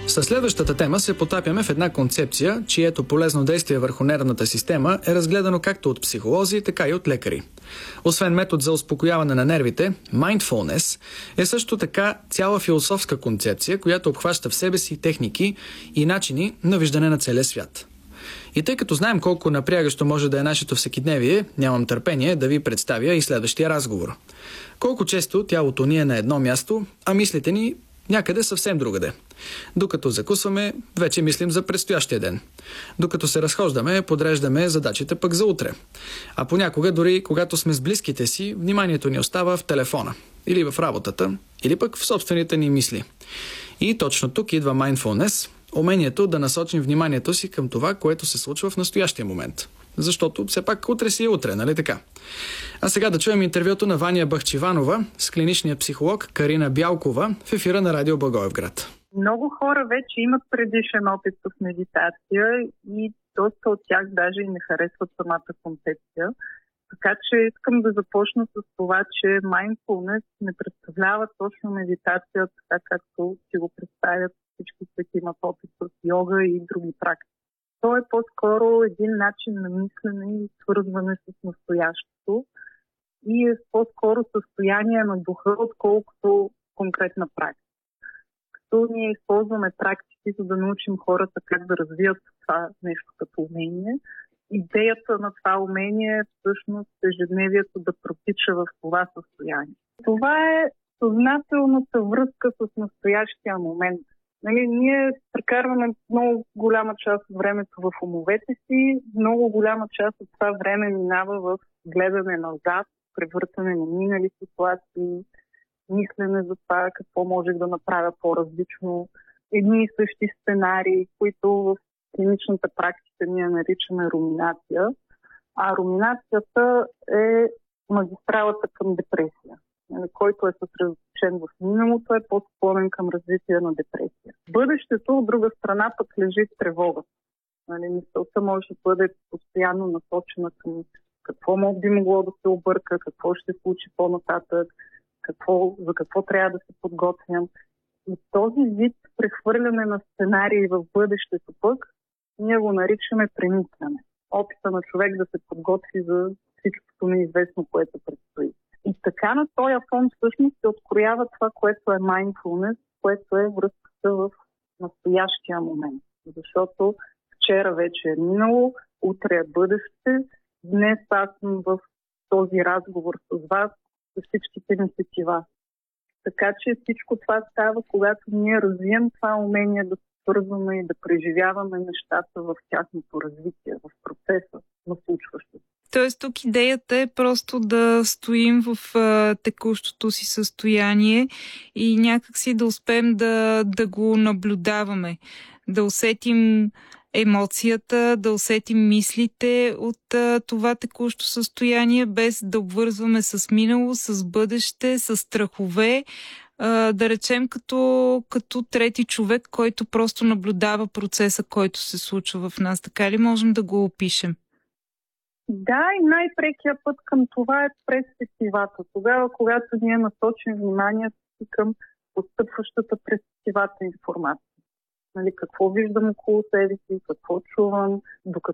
Със следващата тема се потапяме в една концепция, чието полезно действие върху нервната система е разгледано както от психолози, така и от лекари. Освен метод за успокояване на нервите, mindfulness е също така цяла философска концепция, която обхваща в себе си техники и начини на виждане на целия свят. И тъй като знаем колко напрягащо може да е нашето всекидневие, нямам търпение да ви представя и следващия разговор. Колко често тялото ни е на едно място, а мислите ни някъде съвсем другаде. Докато закусваме, вече мислим за предстоящия ден. Докато се разхождаме, подреждаме задачите пък за утре. А понякога дори когато сме с близките си, вниманието ни остава в телефона, или в работата, или пък в собствените ни мисли. И точно тук идва mindfulness, умението да насочим вниманието си към това, което се случва в настоящия момент. Защото все пак утре си е утре, нали така? А сега да чуем интервюто на Ваня Бахчиванова с клиничния психолог Карина Бялкова в ефира на Радио Благоевград. Много хора вече имат предишен опит с медитация и доста от тях даже и не харесват самата концепция. Така че искам да започна с това, че mindfulness не представлява точно медитация, така както си го представят всички, които имат опит с йога и други практики. То е по-скоро един начин на мислене и свързване с настоящето и е по-скоро състояние на духа, отколкото конкретна практика. Като ние използваме практики, за да научим хората как да развият това нещо като умение, идеята на това умение е всъщност ежедневието да протича в това състояние. Това е съзнателната връзка с настоящия момент. Ние прекарваме много голяма част от времето в умовете си, много голяма част от това време минава в гледане назад, превъртане на минали ситуации, мислене за това какво можех да направя по-различно, едни и същи сценарии, които в клиничната практика ние наричаме руминация. А руминацията е магистралата към депресия. Който е съсредоточен в миналото, е по-склонен към развитие на депресия. Бъдещето, от друга страна, пък лежи в тревога. Мисълта може да бъде постоянно насочена към какво би могло да се обърка, какво ще се случи по-нататък, за какво трябва да се подготвям. И този вид прехвърляне на сценарии в бъдещето пък, ние го наричаме премисляне. Опита на човек да се подготви за всичкото неизвестно, което предстои. И така на този фон всъщност се откроява това, което е mindfulness, което е връзката в настоящия момент. Защото вчера вече е минало, утре е бъдеще, днес аз съм в този разговор с вас, с всичките ми сетива. Така че всичко това става, когато ние развием това умение да се свързваме и да преживяваме нещата в тяхното развитие, в процеса на случващото. Тоест тук идеята е просто да стоим в текущото си състояние и някакси да успеем да го наблюдаваме, да усетим емоцията, да усетим мислите от това текущо състояние, без да обвързваме с минало, с бъдеще, с страхове, да речем като трети човек, който просто наблюдава процеса, който се случва в нас. Така ли можем да го опишем? Да, и най-прекия път към това е през сетивата. Тогава, когато ние насочим вниманието си към постъпващата през сетивата информация. Какво виждам около себе си, какво чувам, до